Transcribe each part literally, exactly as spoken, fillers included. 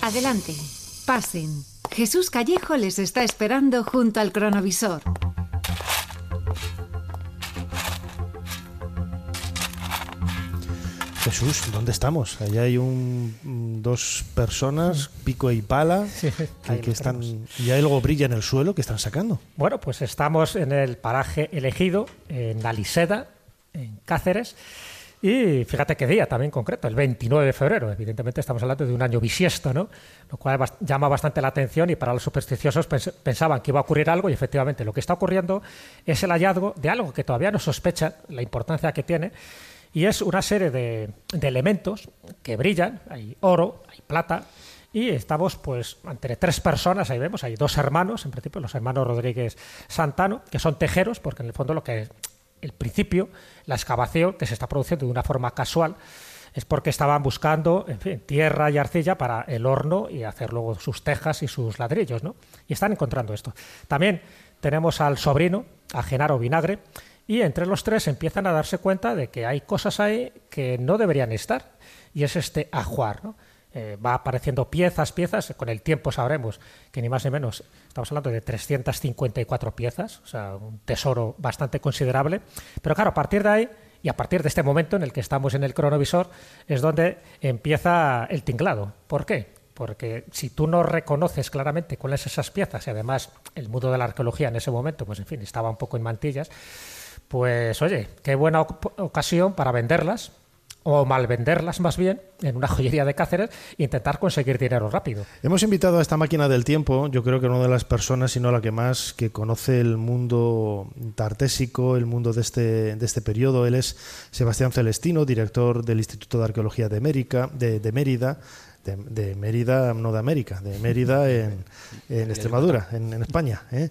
Adelante, pasen. Jesús Callejo les está esperando junto al cronovisor. Jesús, ¿dónde estamos? Allá hay un, dos personas, pico y pala, sí, que, que están, y hay algo brilla en el suelo que están sacando. Bueno, pues estamos en el paraje elegido, en la Liseda, en Cáceres, y fíjate qué día también concreto, el veintinueve de febrero. Evidentemente estamos hablando de un año bisiesto, ¿no? Lo cual llama bastante la atención, y para los supersticiosos pens- pensaban que iba a ocurrir algo, y efectivamente lo que está ocurriendo es el hallazgo de algo que todavía no sospechan la importancia que tiene. Y es una serie de, de elementos que brillan, hay oro, hay plata, y estamos pues entre tres personas, ahí vemos, hay dos hermanos, en principio los hermanos Rodríguez Santano, que son tejeros, porque en el fondo lo que es el principio, la excavación que se está produciendo de una forma casual, es porque estaban buscando, en fin, tierra y arcilla para el horno y hacer luego sus tejas y sus ladrillos, ¿no? Y están encontrando esto. También tenemos al sobrino, a Genaro Vinagre, y entre los tres empiezan a darse cuenta de que hay cosas ahí que no deberían estar, y es este ajuar, ¿no? Eh, va apareciendo piezas, piezas, con el tiempo sabremos que ni más ni menos, estamos hablando de trescientas cincuenta y cuatro piezas, o sea, un tesoro bastante considerable, pero claro, a partir de ahí, y a partir de este momento en el que estamos en el cronovisor, es donde empieza el tinglado. ¿Por qué? Porque si tú no reconoces claramente cuáles son esas piezas, y además el mundo de la arqueología en ese momento, pues en fin, estaba un poco en mantillas, pues oye, qué buena op- ocasión para venderlas, o mal venderlas más bien, en una joyería de Cáceres, e intentar conseguir dinero rápido. Hemos invitado a esta máquina del tiempo, yo creo que una de las personas, si no la que más, que conoce el mundo tartésico, el mundo de este, de este periodo. Él es Sebastián Celestino, director del Instituto de Arqueología de, América, de, de Mérida, de, de Mérida, no de América, de Mérida en, en Extremadura, en, en España, ¿eh?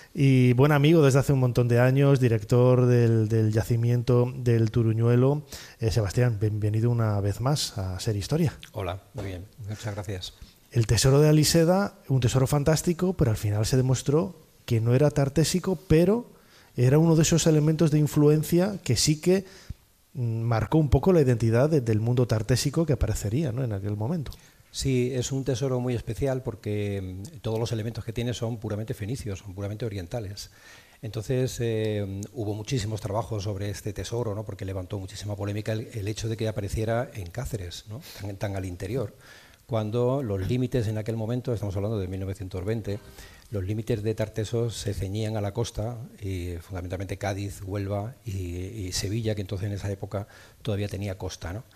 Y buen amigo desde hace un montón de años, director del, del yacimiento del Turuñuelo. Eh, Sebastián, bienvenido una vez más a Ser Historia. Hola, muy bien, muchas gracias. El tesoro de Aliseda, un tesoro fantástico, pero al final se demostró que no era tartésico, pero era uno de esos elementos de influencia que sí que marcó un poco la identidad de, del mundo tartésico que aparecería, ¿no?, en aquel momento. Sí, es un tesoro muy especial porque todos los elementos que tiene son puramente fenicios, son puramente orientales. Entonces eh, hubo muchísimos trabajos sobre este tesoro, ¿no?, porque levantó muchísima polémica el, el hecho de que apareciera en Cáceres, ¿no?, tan, tan al interior, cuando los límites en aquel momento, estamos hablando de mil novecientos veinte, los límites de Tartesos se ceñían a la costa, y fundamentalmente Cádiz, Huelva y, y Sevilla, que entonces en esa época todavía tenía costa, ¿no?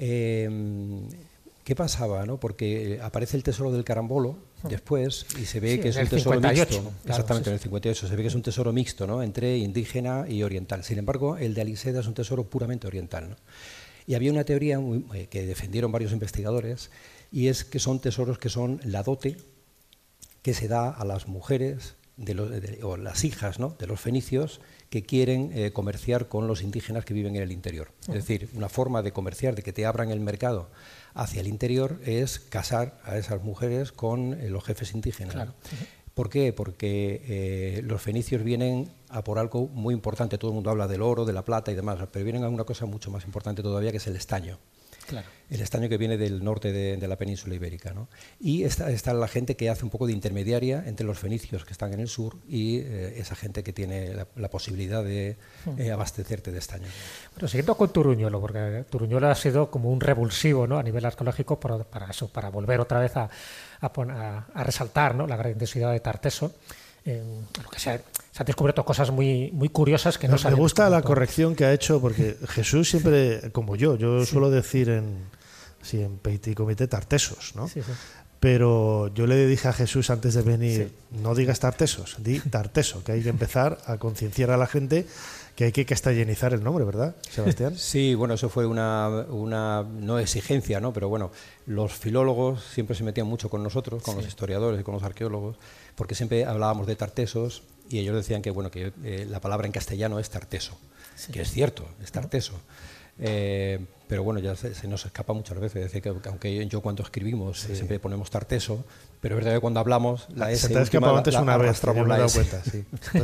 Eh, ¿Qué pasaba, no? Porque aparece el tesoro del Carambolo después y se ve sí, que es un tesoro cincuenta y ocho, mixto. Claro, exactamente, sí, en el cincuenta y ocho se ve que es un tesoro mixto, ¿no?, entre indígena y oriental. Sin embargo, el de Aliseda es un tesoro puramente oriental, ¿no? Y había una teoría muy, eh, que defendieron varios investigadores, y es que son tesoros que son la dote que se da a las mujeres de los, de, o las hijas, ¿no?, de los fenicios que quieren eh, comerciar con los indígenas que viven en el interior. Uh-huh. Es decir, una forma de comerciar, de que te abran el mercado hacia el interior, es casar a esas mujeres con eh, los jefes indígenas. Claro. Uh-huh. ¿Por qué? Porque eh, los fenicios vienen a por algo muy importante. Todo el mundo habla del oro, de la plata y demás, pero vienen a una cosa mucho más importante todavía, que es el estaño. Claro. El estaño que viene del norte de, de la península ibérica, ¿no? Y está, está la gente que hace un poco de intermediaria entre los fenicios que están en el sur y eh, esa gente que tiene la, la posibilidad de eh, abastecerte de estaño. Bueno, siguiendo con Turuñuelo, porque Turuñuelo ha sido como un revulsivo, ¿no?, a nivel arqueológico para, para eso, para volver otra vez a, a, a, a resaltar, ¿no?, la grandiosidad de Tarteso. Eh, lo que sea, se han descubierto cosas muy, muy curiosas que no se Me gusta la corrección que ha hecho, porque Jesús siempre, como yo, yo sí. suelo decir en, sí, en Petit Comité Tartesos, ¿no? Sí, sí. Pero yo le dije a Jesús antes de venir, sí. no digas Tartesos, di Tarteso, que hay que empezar a concienciar a la gente que hay que castellanizar el nombre, ¿verdad, Sebastián? Sí, bueno, eso fue una, una no exigencia, ¿no? Pero bueno, los filólogos siempre se metían mucho con nosotros, con sí. los historiadores y con los arqueólogos, porque siempre hablábamos de Tartesos y ellos decían que, bueno, que eh, la palabra en castellano es Tarteso, sí. que es cierto, es Tarteso. Eh, pero bueno, ya se, se nos escapa muchas veces. Es decir, que aunque yo cuando escribimos sí. siempre ponemos Tarteso, pero es verdad que cuando hablamos la S se te ha escapado antes la, una la vez, yo me he dado cuenta, sí. Se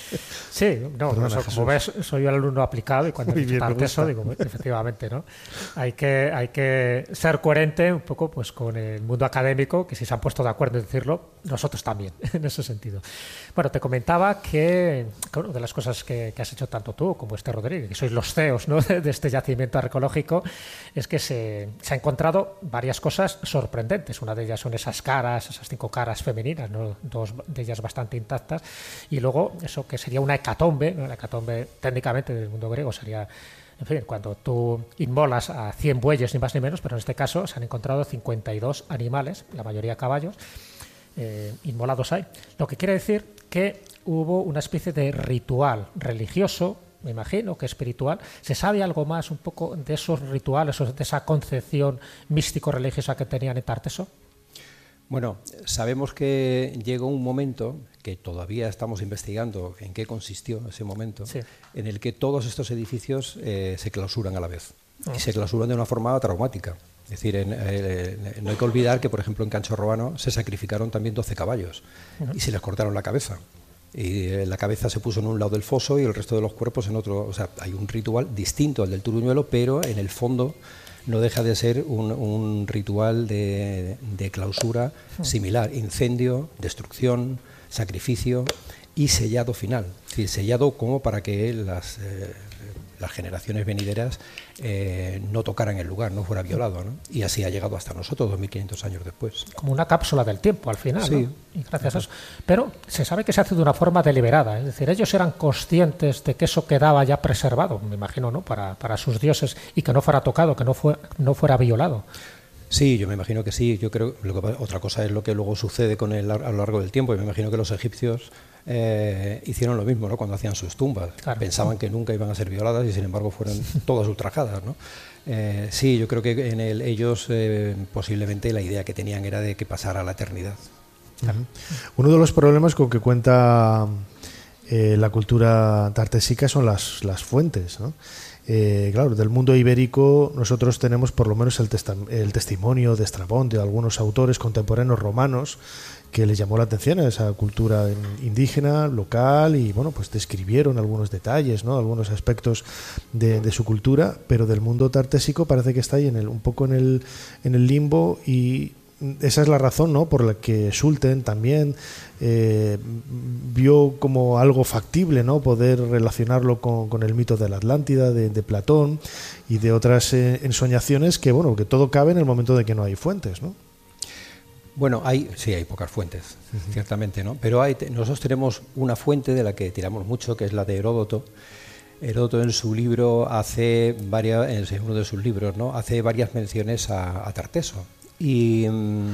sí, no, Perdona, eso, como ves, soy el alumno aplicado y cuando digo Tarteso digo, efectivamente, ¿no? Hay que, hay que ser coherente un poco pues con el mundo académico, que si se han puesto de acuerdo en decirlo, nosotros también, en ese sentido. Bueno, te comentaba que, que una de las cosas que, que has hecho tanto tú como este Rodríguez, que sois los C E Os, ¿no?, de este yacimiento arqueológico, es que se, se ha encontrado varias cosas sorprendentes. Una de ellas son esas caras, esas cinco caras femeninas, ¿no?, dos de ellas bastante intactas, y luego eso que sería una hecatombe, ¿no? La hecatombe técnicamente del mundo griego sería, en fin, cuando tú inmolas a cien bueyes, ni más ni menos, pero en este caso se han encontrado cincuenta y dos animales, la mayoría caballos, eh, inmolados ahí. Lo que quiere decir que hubo una especie de ritual religioso, me imagino que espiritual. ¿Se sabe algo más un poco de esos rituales o de esa concepción místico-religiosa que tenían en Tarteso? Bueno, sabemos que llegó un momento, que todavía estamos investigando en qué consistió ese momento, sí. en el que todos estos edificios eh, se clausuran a la vez. Oh. Y se clausuran de una forma traumática. Es decir, en, eh, no hay que olvidar que, por ejemplo, en Cancho Romano se sacrificaron también doce caballos uh-huh. y se les cortaron la cabeza. Y eh, la cabeza se puso en un lado del foso y el resto de los cuerpos en otro. O sea, hay un ritual distinto al del Turuñuelo, pero en el fondo no deja de ser un, un ritual de, de clausura similar. Incendio, destrucción, sacrificio y sellado final. Es decir, sellado como para que las, eh, las generaciones venideras eh, no tocaran el lugar, no fuera violado, ¿no? Y así ha llegado hasta nosotros dos mil quinientos años después. Como una cápsula del tiempo al final, sí. ¿no? Y gracias a eso. Pero se sabe que se hace de una forma deliberada, es decir, ellos eran conscientes de que eso quedaba ya preservado, me imagino, ¿no?, para, para sus dioses, y que no fuera tocado, que no, fue, no fuera violado. Sí, yo me imagino que sí. Yo creo lo que otra cosa es lo que luego sucede con el, a lo largo del tiempo. Y me imagino que los egipcios eh, hicieron lo mismo, ¿no?, cuando hacían sus tumbas. Claro. Pensaban que nunca iban a ser violadas y sin embargo fueron todas ultrajadas, ¿no? Eh, sí, yo creo que en el, ellos eh, posiblemente la idea que tenían era de que pasara a la eternidad. Claro. Uno de los problemas con que cuenta eh, la cultura tartésica son las, las fuentes, ¿no? Eh, claro, del mundo ibérico nosotros tenemos por lo menos el, testa- el testimonio de Estrabón, de algunos autores contemporáneos romanos que les llamó la atención a esa cultura indígena, local, y bueno, pues describieron algunos detalles, ¿no?, algunos aspectos de, de su cultura, pero del mundo tartésico parece que está ahí en el, un poco en el, en el limbo, y esa es la razón, ¿no?, por la que Schulten también eh, vio como algo factible, ¿no?, poder relacionarlo con, con el mito de la Atlántida, de, de Platón y de otras eh, ensoñaciones que, bueno, que todo cabe en el momento de que no hay fuentes, ¿no? Bueno, hay, sí, hay pocas fuentes, uh-huh. ciertamente, ¿no? Pero hay, nosotros tenemos una fuente de la que tiramos mucho, que es la de Heródoto. Heródoto en su libro hace varias, en uno de sus libros, ¿no?, hace varias menciones a, a Tarteso. Y,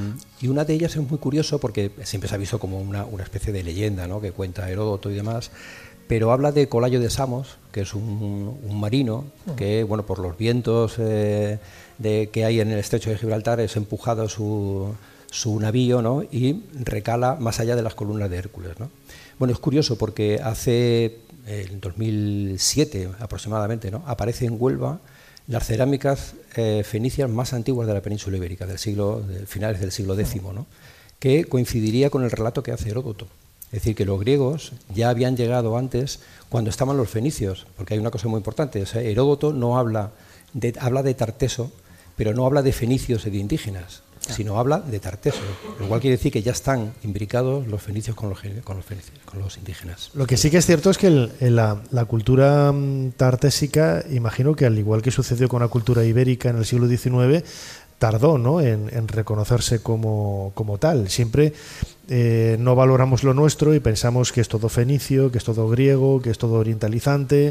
y una de ellas es muy curioso porque siempre se ha visto como una, una especie de leyenda, ¿no?, que cuenta Heródoto y demás, pero habla de Colayo de Samos, que es un, un marino que, bueno, por los vientos eh, de, que hay en el estrecho de Gibraltar es empujado su, su navío, ¿no?, y recala más allá de las columnas de Hércules, ¿no? Bueno, es curioso porque hace, en dos mil siete aproximadamente, ¿no?, aparece en Huelva las cerámicas eh, fenicias más antiguas de la península ibérica, del siglo, de finales del siglo décimo, ¿no?, que coincidiría con el relato que hace Heródoto. Es decir, que los griegos ya habían llegado antes cuando estaban los fenicios, porque hay una cosa muy importante, o sea, Heródoto no habla de, habla de Tarteso, pero no habla de fenicios y de indígenas, sino habla de Tarteso, lo cual quiere decir que ya están imbricados los fenicios con los, con los, fenicios, con los indígenas. Lo que sí que es cierto es que el, la, la cultura tartésica, imagino que al igual que sucedió con la cultura ibérica en el siglo diecinueve, tardó, ¿no?, en, en reconocerse como, como tal. Siempre eh, no valoramos lo nuestro y pensamos que es todo fenicio, que es todo griego, que es todo orientalizante,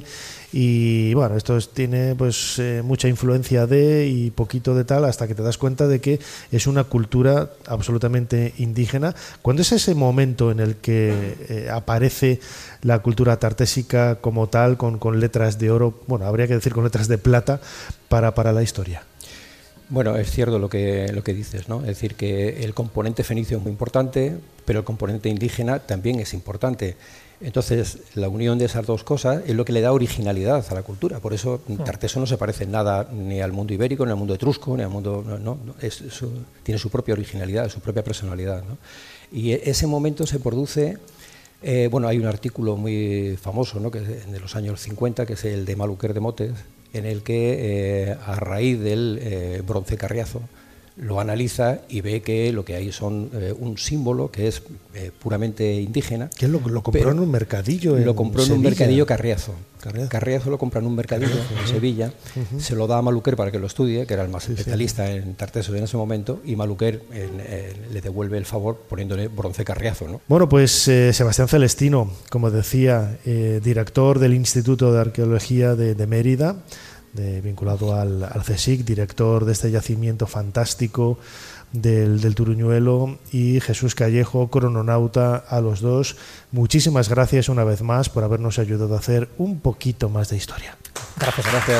y bueno, esto es, tiene pues eh, mucha influencia de y poquito de tal, hasta que te das cuenta de que es una cultura absolutamente indígena. ¿Cuándo es ese momento en el que eh, aparece la cultura tartésica como tal, con, con letras de oro, bueno, habría que decir con letras de plata, para, para la historia? Bueno, es cierto lo que, lo que dices, ¿no? Es decir, que el componente fenicio es muy importante, pero el componente indígena también es importante. Entonces, la unión de esas dos cosas es lo que le da originalidad a la cultura. Por eso Tarteso no se parece en nada ni al mundo ibérico, ni al mundo etrusco, ni al mundo... No, no, es, es, tiene su propia originalidad, su propia personalidad, ¿no? Y ese momento se produce... Eh, bueno, hay un artículo muy famoso, ¿no?, que es de los años cincuenta, que es el de Maluquer de Motes, en el que, eh, a raíz del eh, bronce carriazo, lo analiza y ve que lo que hay son eh, un símbolo que es eh, puramente indígena. ¿Quién lo, lo compró en un mercadillo? En lo compró en Sevilla. un mercadillo Carriazo. Carriazo. Carriazo lo compra en un mercadillo Carriazo, en sí. Sevilla, uh-huh. Se lo da a Maluquer para que lo estudie, que era el más sí, especialista sí. en Tarteso en ese momento, y Maluquer eh, eh, le devuelve el favor poniéndole bronce Carriazo, ¿no? Bueno, pues eh, Sebastián Celestino, como decía, eh, director del Instituto de Arqueología de, de Mérida, de, vinculado al, al CSIC, director de este yacimiento fantástico del, del Turuñuelo, y Jesús Callejo, crononauta, a los dos. Muchísimas gracias una vez más por habernos ayudado a hacer un poquito más de historia. Gracias, gracias.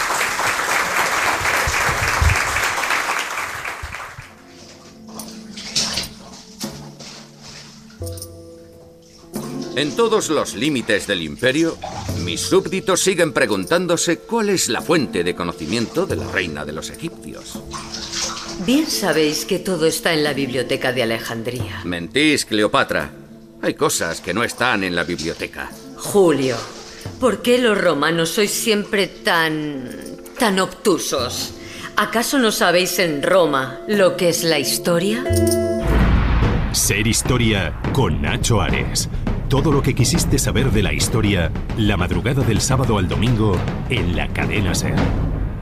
En todos los límites del imperio, mis súbditos siguen preguntándose cuál es la fuente de conocimiento de la reina de los egipcios. Bien sabéis que todo está en la biblioteca de Alejandría. Mentís, Cleopatra. Hay cosas que no están en la biblioteca. Julio, ¿por qué los romanos sois siempre tan... tan obtusos? ¿Acaso no sabéis en Roma lo que es la historia? Ser Historia con Nacho Ares. Todo lo que quisiste saber de la historia, la madrugada del sábado al domingo en la cadena SER.